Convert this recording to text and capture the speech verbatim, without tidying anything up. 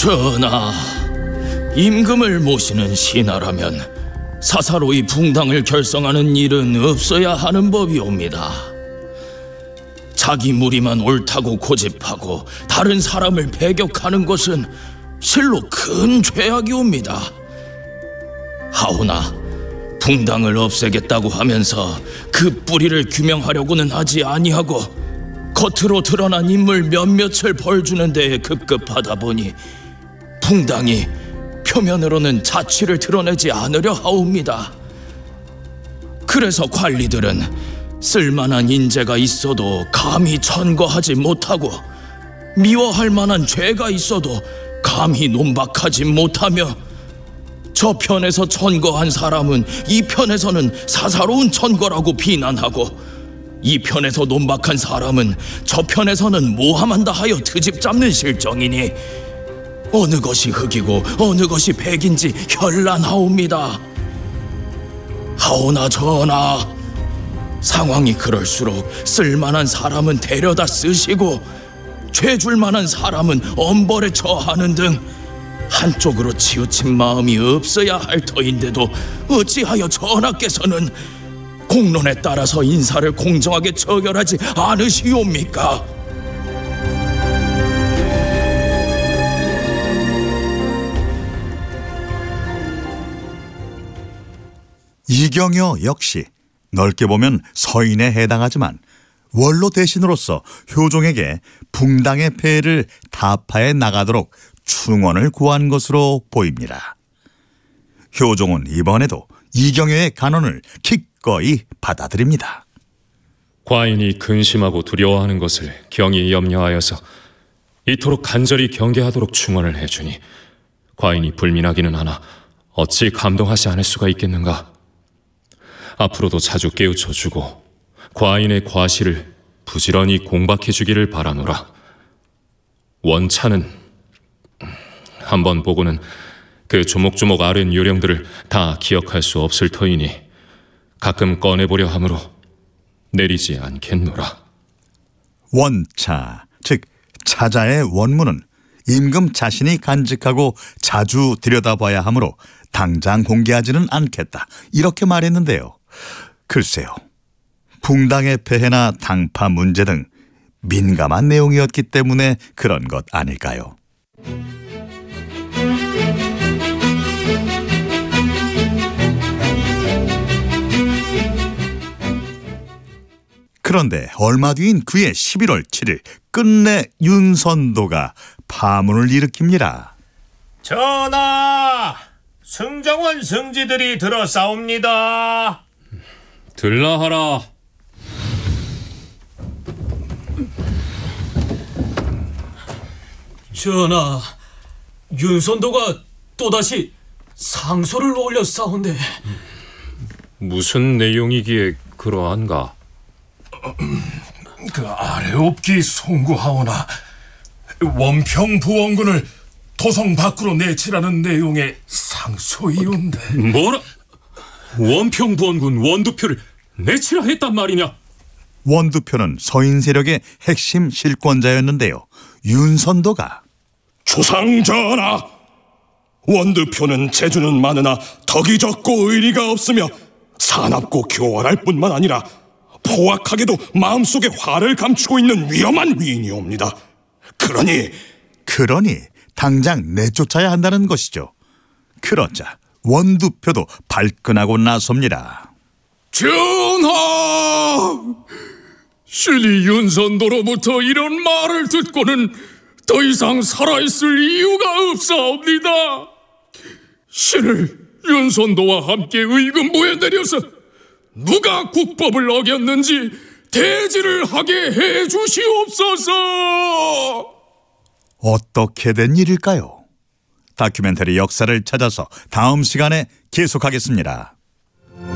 전하, 임금을 모시는 신하라면 사사로이 붕당을 결성하는 일은 없어야 하는 법이옵니다. 자기 무리만 옳다고 고집하고 다른 사람을 배격하는 것은 실로 큰 죄악이옵니다. 하오나 붕당을 없애겠다고 하면서 그 뿌리를 규명하려고는 하지 아니하고 겉으로 드러난 인물 몇몇을 벌주는 데에 급급하다 보니 붕당이 표면으로는 자취를 드러내지 않으려 하옵니다. 그래서 관리들은 쓸만한 인재가 있어도 감히 천거하지 못하고 미워할 만한 죄가 있어도 감히 논박하지 못하며 저편에서 천거한 사람은 이편에서는 사사로운 천거라고 비난하고 이편에서 논박한 사람은 저편에서는 모함한다 하여 트집 잡는 실정이니 어느 것이 흑이고 어느 것이 백인지 현란하옵니다. 하오나 전하, 상황이 그럴수록 쓸만한 사람은 데려다 쓰시고 죄줄 만한 사람은 엄벌에 처하는 등 한쪽으로 치우친 마음이 없어야 할 터인데도 어찌하여 전하께서는 공론에 따라서 인사를 공정하게 처결하지 않으시옵니까? 이경여 역시 넓게 보면 서인에 해당하지만 원로 대신으로서 효종에게 붕당의 폐해를 타파해 나가도록 충언을 구한 것으로 보입니다. 효종은 이번에도 이경여의 간언을 기꺼이 받아들입니다. 과인이 근심하고 두려워하는 것을 경히 염려하여서 이토록 간절히 경계하도록 충언을 해주니 과인이 불민하기는 하나 어찌 감동하지 않을 수가 있겠는가. 앞으로도 자주 깨우쳐주고 과인의 과실을 부지런히 공박해주기를 바라노라. 원차는 한번 보고는 그 조목조목 아랜 요령들을 다 기억할 수 없을 터이니 가끔 꺼내보려 하므로 내리지 않겠노라. 원차, 즉 차자의 원문은 임금 자신이 간직하고 자주 들여다봐야 하므로 당장 공개하지는 않겠다, 이렇게 말했는데요. 글쎄요, 붕당의 폐해나 당파 문제 등 민감한 내용이었기 때문에 그런 것 아닐까요? 그런데 얼마 뒤인 그해 십일월 칠일 끝내 윤선도가 파문을 일으킵니다. 전하, 승정원 승지들이 들어싸웁니다. 들라하라. 전하, 윤선도가 또다시 상소를 올려 싸운데. 무슨 내용이기에 그러한가? 그 아래옵기 송구하오나 원평 부원군을 도성 밖으로 내치라는 내용의 상소이온데. 뭐라? 원평부원군 원두표를 내치라 했단 말이냐? 원두표는 서인 세력의 핵심 실권자였는데요. 윤선도가 주상전하, 원두표는 재주는 많으나 덕이 적고 의리가 없으며 사납고 교활할 뿐만 아니라 포악하게도 마음속에 화를 감추고 있는 위험한 위인이옵니다. 그러니 그러니 당장 내쫓아야 한다는 것이죠. 그러자 원두표도 발끈하고 나섭니다. 전하! 신이 윤선도로부터 이런 말을 듣고는 더 이상 살아있을 이유가 없사옵니다. 신을 윤선도와 함께 의금부에 내려서 누가 국법을 어겼는지 대지를 하게 해주시옵소서. 어떻게 된 일일까요? 다큐멘터리 역사를 찾아서 다음 시간에 계속하겠습니다.